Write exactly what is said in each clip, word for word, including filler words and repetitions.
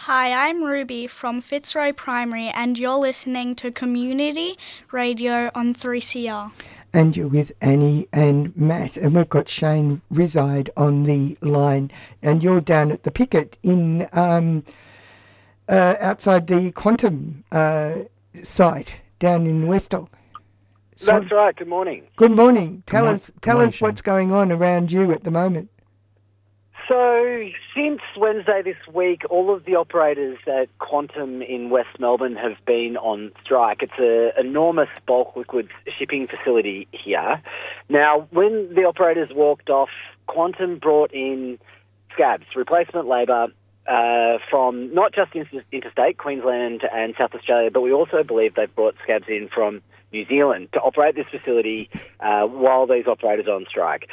Hi, I'm Ruby from Fitzroy Primary and you're listening to Community Radio on three C R. And you're with Annie and Matt, and we've got Shane Rizide on the line, and you're down at the picket in um, uh, outside the Quantum uh, site down in Westdock. So, That's right. Good morning. Good morning. Tell Good us, morning, tell us Shane. what's going on around you at the moment. So, since Wednesday this week, all of the operators at Quantum in West Melbourne have been on strike. It's an enormous bulk liquids shipping facility here. Now, when the operators walked off, Quantum brought in scabs, replacement labour, uh, from not just inter- interstate, Queensland and South Australia, but we also believe they've brought scabs in from New Zealand to operate this facility uh, while these operators are on strike.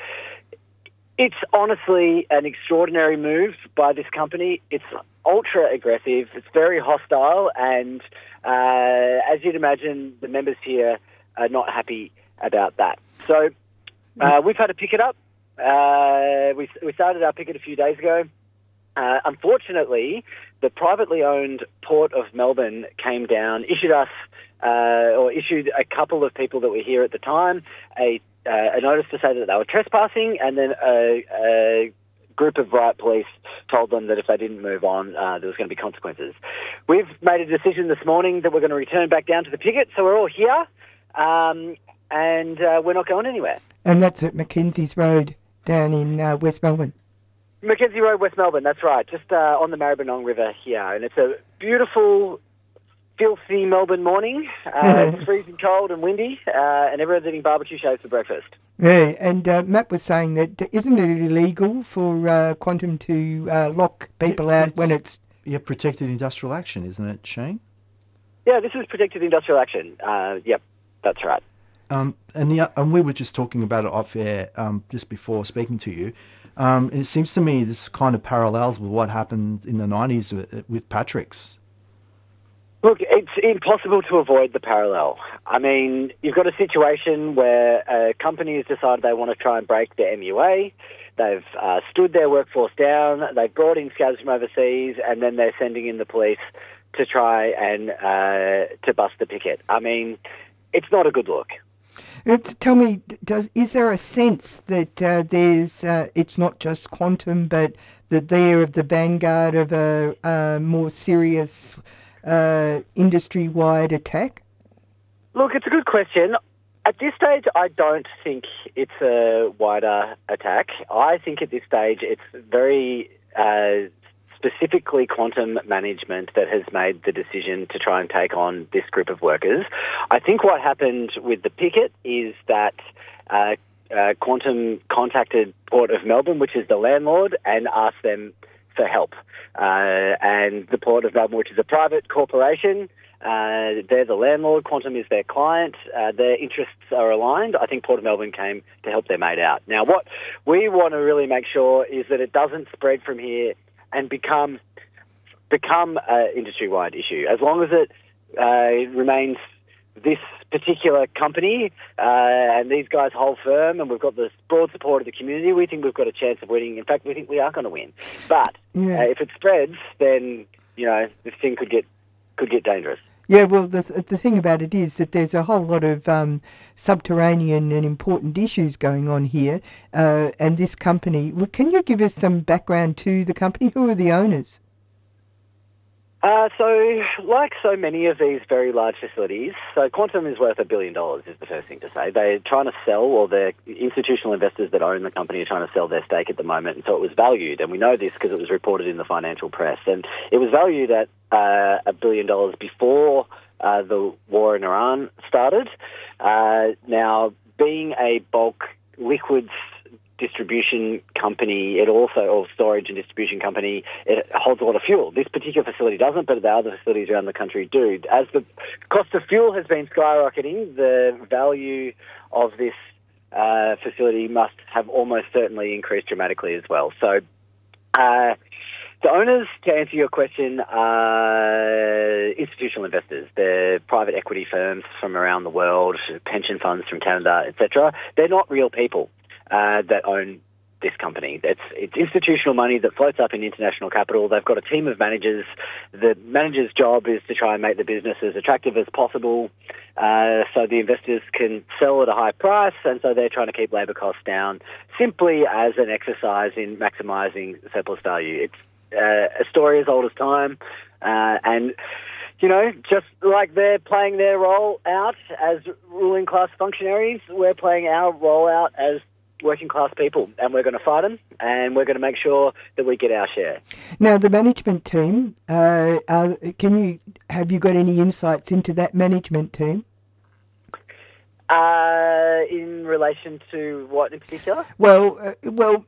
It's honestly an extraordinary move by this company. It's ultra aggressive. It's very hostile. And uh, as you'd imagine, the members here are not happy about that. So uh, we've had to pick it up. Uh, we, we started our picket a few days ago. Uh, unfortunately, the privately owned Port of Melbourne came down, issued us, uh, or issued a couple of people that were here at the time, a Uh, a notice to say that they were trespassing, and then a, a group of riot police told them that if they didn't move on, uh, there was going to be consequences. We've made a decision this morning that we're going to return back down to the picket, so we're all here, um, and uh, we're not going anywhere. And that's at Mackenzie's Road down in uh, West Melbourne. Mackenzie Road, West Melbourne, that's right, just uh, on the Maribyrnong River here, and it's a beautiful, filthy Melbourne morning. Uh, it's freezing cold and windy, uh, and everyone's eating barbecue shavs for breakfast. Yeah, and uh, Matt was saying that isn't it illegal for uh, Quantum to uh, lock people out when it's... Yeah, protected industrial action, isn't it, Shane? Yeah, this is protected industrial action. Uh, yep, that's right. Um, and the and we were just talking about it off air um, just before speaking to you. Um, and it seems to me this kind of parallels with what happened in the nineties with, with Patrick's. Look, it's impossible to avoid the parallel. I mean, you've got a situation where a company has decided they want to try and break the M U A. They've uh, stood their workforce down. They've brought in scabs from overseas, and then they're sending in the police to try and uh, to bust the picket. I mean, it's not a good look. It's, tell me, does is there a sense that uh, there's uh, it's not just Quantum, but that they're of the vanguard of a, a more serious uh, industry-wide attack? Look, it's a good question. At this stage, I don't think it's a wider attack. I think at this stage it's very uh, specifically Quantum management that has made the decision to try and take on this group of workers. I think what happened with the picket is that uh, uh, Quantum contacted Port of Melbourne, which is the landlord, and asked them for help. Uh, and the Port of Melbourne, which is a private corporation, uh, they're the landlord, Quantum is their client, uh, their interests are aligned. I think Port of Melbourne came to help their mate out. Now, what we want to really make sure is that it doesn't spread from here and become become an industry-wide issue. As long as it uh, remains this particular company uh, and these guys hold firm and we've got the broad support of the community, we think we've got a chance of winning. In fact, we think we are going to win. But Yeah. uh, if it spreads, then, you know, this thing could get could get dangerous. Yeah, well, the the thing about it is that there's a whole lot of um, subterranean and important issues going on here, uh, and this company. Well, can you give us some background to the company? Who are the owners? Uh, so, like so many of these very large facilities, so Quantum is worth a billion dollars is the first thing to say. They're trying to sell, or the institutional investors that own the company are trying to sell their stake at the moment, and so it was valued, and we know this because it was reported in the financial press, and it was valued at uh, a billion dollars before uh, the war in Iran started. Uh, now, being a bulk liquids distribution company, it also, or storage and distribution company, it holds a lot of fuel. This particular facility doesn't, but the other facilities around the country do. As the cost of fuel has been skyrocketing, the value of this uh, facility must have almost certainly increased dramatically as well. So uh, the owners, to answer your question, are institutional investors. They're private equity firms from around the world, pension funds from Canada, et cetera. They're not real people Uh, that own this company. It's it's institutional money that floats up in international capital. They've got a team of managers. The manager's job is to try and make the business as attractive as possible, uh, so the investors can sell at a high price, and so they're trying to keep labour costs down simply as an exercise in maximising surplus value. It's uh, a story as old as time, uh, and you know, just like they're playing their role out as ruling class functionaries, we're playing our role out as working class people, and we're going to fight them, and we're going to make sure that we get our share. Now, the management team, uh, uh, can you have you got any insights into that management team? Uh, in relation to what in particular? Well, uh, well,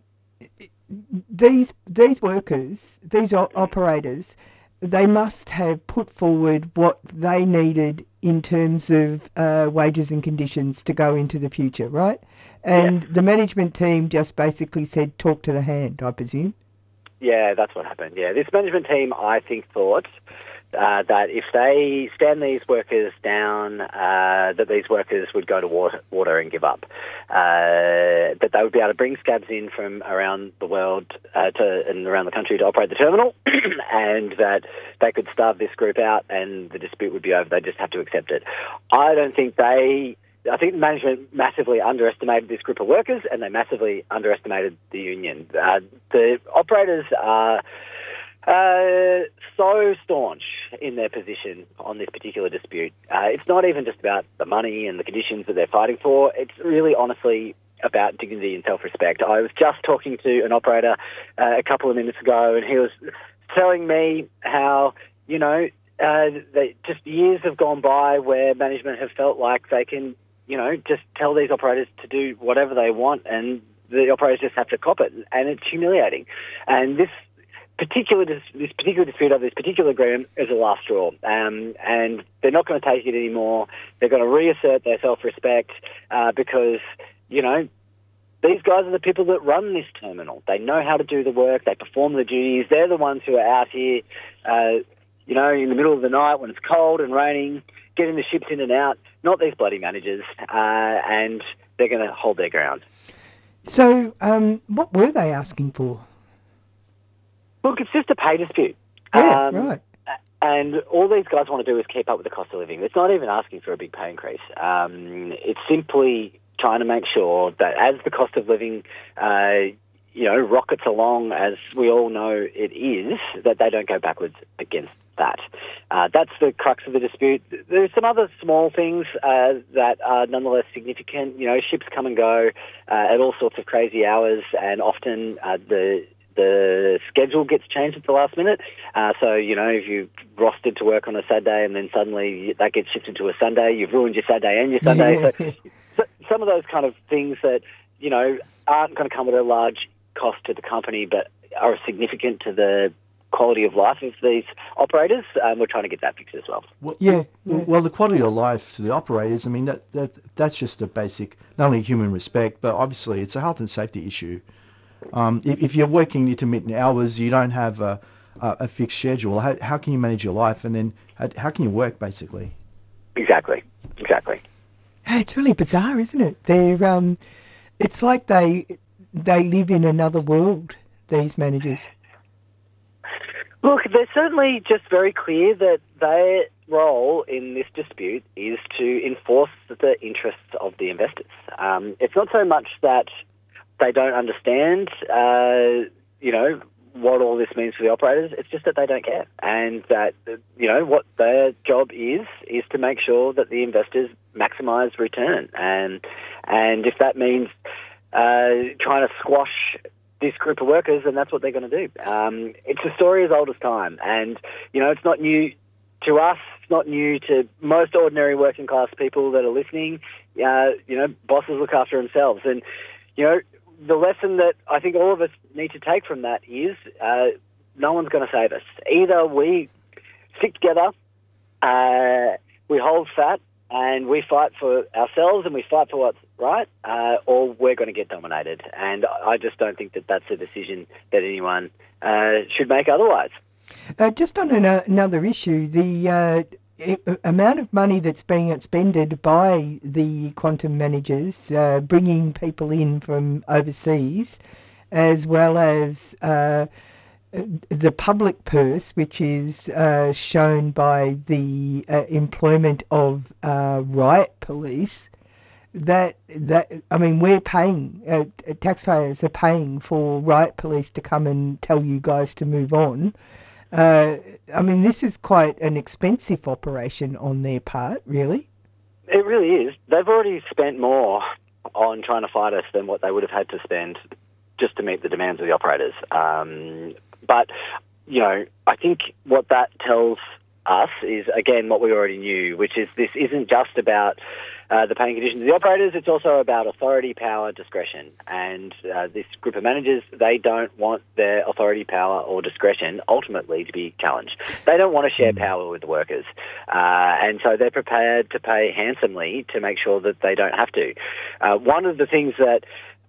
these these workers, these o- operators, they must have put forward what they needed in terms of uh, wages and conditions to go into the future, right? And yeah. The management team just basically said, talk to the hand, I presume. Yeah, that's what happened. Yeah, this management team, I think, thought uh, that if they stand these workers down, uh, that these workers would go to water, water and give up. Uh, that they would be able to bring scabs in from around the world uh, to and around the country to operate the terminal, and that they could starve this group out and the dispute would be over. They just have to accept it. I don't think they... I think management massively underestimated this group of workers, and they massively underestimated the union. Uh, the operators are uh, so staunch in their position on this particular dispute. Uh, it's not even just about the money and the conditions that they're fighting for. It's really, honestly, about dignity and self-respect. I was just talking to an operator uh, a couple of minutes ago, and he was telling me how, you know, uh, they, just years have gone by where management have felt like they can, you know, just tell these operators to do whatever they want, and the operators just have to cop it, and it's humiliating. And this particular dis- this particular dispute over this particular agreement is the last straw, um, and they're not going to take it anymore. They're going to reassert their self-respect uh, because, you know, these guys are the people that run this terminal. They know how to do the work. They perform the duties. They're the ones who are out here, uh, you know, in the middle of the night when it's cold and raining, getting the ships in and out, not these bloody managers, uh, and they're going to hold their ground. So um, what were they asking for? Look, it's just a pay dispute. Yeah, um, right. And all these guys want to do is keep up with the cost of living. It's not even asking for a big pay increase. Um, it's simply trying to make sure that as the cost of living, uh, you know, rockets along, as we all know it is, that they don't go backwards against that. Uh, that's the crux of the dispute. There's some other small things uh, that are nonetheless significant. You know, ships come and go uh, at all sorts of crazy hours, and often uh, the the schedule gets changed at the last minute. Uh, so, you know, if you rostered to work on a Saturday and then suddenly that gets shifted to a Sunday, you've ruined your Saturday and your Sunday. Yeah. So, so some of those kind of things that, you know, aren't going to come at a large cost to the company, but are significant to the quality of life of these operators, um, we're trying to get that fixed as well. Well, yeah, well, yeah. well, the quality of life to the operators, I mean, that, that that's just a basic, not only human respect, but obviously it's a health and safety issue. Um, if, if you're working intermittent hours, you don't have a, a, a fixed schedule. How, how can you manage your life, and then how, how can you work, basically? Exactly, exactly. Hey, it's really bizarre, isn't it? They're, um, it's like they they live in another world, these managers. Look, they're certainly just very clear that their role in this dispute is to enforce the interests of the investors. Um, it's not so much that they don't understand, uh, you know, what all this means for the operators. It's just that they don't care. And that, you know, what their job is, is to make sure that the investors maximise return. And, and if that means uh, trying to squash this group of workers, and that's what they're going to do. Um, it's a story as old as time, and you know it's not new to us. It's not new to most ordinary working class people that are listening. Uh, you know, bosses look after themselves, and you know the lesson that I think all of us need to take from that is uh, no one's going to save us. Either we stick together, uh, we hold fat, and we fight for ourselves and we fight for what's right, uh, or we're going to get dominated. And I just don't think that that's a decision that anyone uh, should make otherwise. Uh, just on an, uh, another issue, the uh, i- amount of money that's being expended by the quantum managers, uh, bringing people in from overseas, as well as uh, the public purse, which is uh, shown by the uh, employment of uh, riot police. That that I mean, we're paying uh, taxpayers are paying for riot police to come and tell you guys to move on. Uh, I mean, this is quite an expensive operation on their part, really. It really is. They've already spent more on trying to fight us than what they would have had to spend just to meet the demands of the operators. Um, but you know, I think what that tells us is, again, what we already knew, which is this isn't just about uh, the paying conditions of the operators, it's also about authority, power, discretion. And uh, this group of managers, they don't want their authority, power or discretion ultimately to be challenged. They don't want to share power with the workers. Uh, and so they're prepared to pay handsomely to make sure that they don't have to. Uh, one of the things that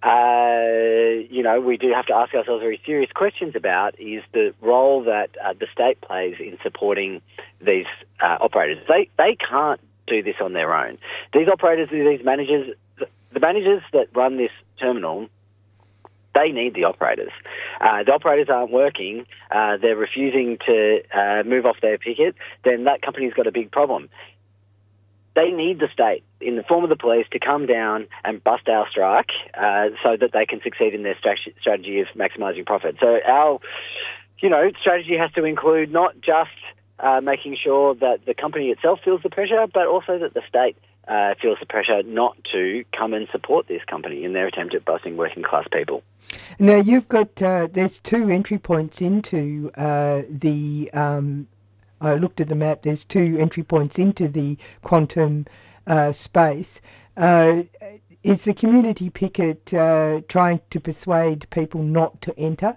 Uh, you know, we do have to ask ourselves very serious questions about is the role that uh, the state plays in supporting these uh, operators. They they can't do this on their own. These operators, these managers, the managers that run this terminal, they need the operators. Uh, the operators aren't working, uh, they're refusing to uh, move off their picket, then that company's got a big problem. They need the state, in the form of the police, to come down and bust our strike uh, so that they can succeed in their strat- strategy of maximising profit. So our, you know, strategy has to include not just uh, making sure that the company itself feels the pressure, but also that the state uh, feels the pressure not to come and support this company in their attempt at busting working class people. Now, you've got, uh, there's two entry points into uh, the... Um I looked at the map, there's two entry points into the quantum uh, space. Uh, is the community picket uh, trying to persuade people not to enter?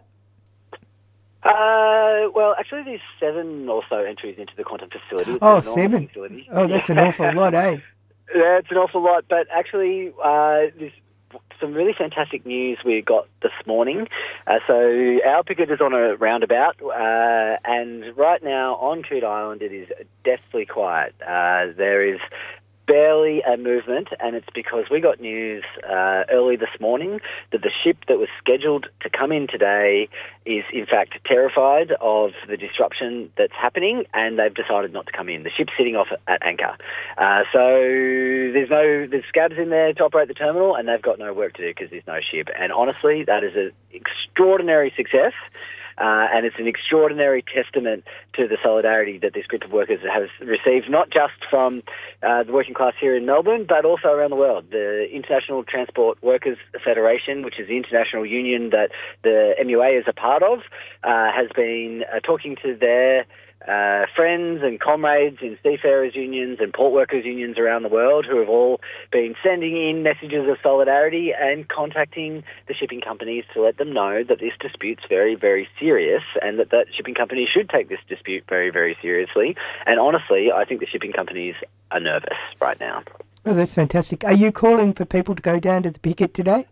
Uh, well, actually there's seven or so entries into the quantum facility. It's oh, seven? Facility. Oh, that's an awful lot, eh? Yeah, it's an awful lot, but actually uh, there's some really fantastic news we got this morning. Uh, so our picket is on a roundabout, uh, and right now on Coot Island it is deathly quiet. Uh, there is barely a movement, and it's because we got news uh, early this morning that the ship that was scheduled to come in today is in fact terrified of the disruption that's happening, and they've decided not to come in. The ship's sitting off at anchor. Uh, so there's no there's scabs in there to operate the terminal, and they've got no work to do because there's no ship. And honestly, that is an extraordinary success. Uh, and it's an extraordinary testament to the solidarity that this group of workers has received, not just from uh, the working class here in Melbourne, but also around the world. The International Transport Workers Federation, which is the international union that the M U A is a part of, uh, has been uh, talking to their Uh, friends and comrades in seafarers unions and port workers unions around the world who have all been sending in messages of solidarity and contacting the shipping companies to let them know that this dispute's very, very serious and that that shipping company should take this dispute very, very seriously. And honestly, I think the shipping companies are nervous right now. Oh, that's fantastic. Are you calling for people to go down to the picket today?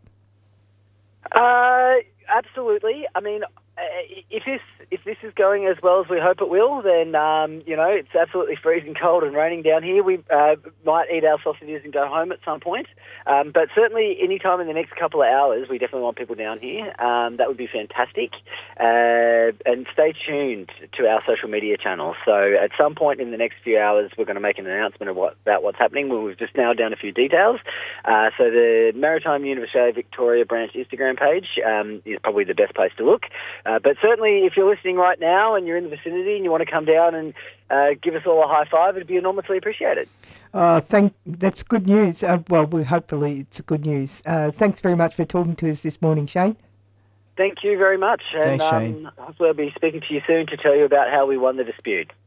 Uh, absolutely. I mean, if this if this is going as well as we hope it will, then um, you know, it's absolutely freezing cold and raining down here. We uh, might eat our sausages and go home at some point. Um, but certainly, any time in the next couple of hours, we definitely want people down here. Um, that would be fantastic. Uh, and stay tuned to our social media channels. So at some point in the next few hours, we're going to make an announcement of what, about what's happening. We've just nailed down a few details. Uh, so the Maritime Union of Australia Victoria branch Instagram page um, is probably the best place to look. Uh, but certainly, if you're listening right now and you're in the vicinity and you want to come down and uh, give us all a high five, it'd be enormously appreciated. Uh, thank. That's good news. Uh, well, we, hopefully it's good news. Uh, thanks very much for talking to us this morning, Shane. Thank you very much. Thanks, and, Shane. Um, hopefully I'll be speaking to you soon to tell you about how we won the dispute.